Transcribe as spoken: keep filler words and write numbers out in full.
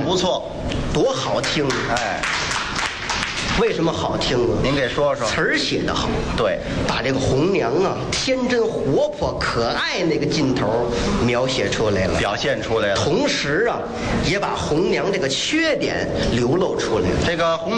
不错， 多好听啊！ 哎， 为什么好听啊？ 您给说说。 词儿写得好， 对， 把这个红娘啊天真活泼可爱那个劲头描写出来了， 表现出来了。 同时啊也把红娘这个缺点流露出来了。 这个红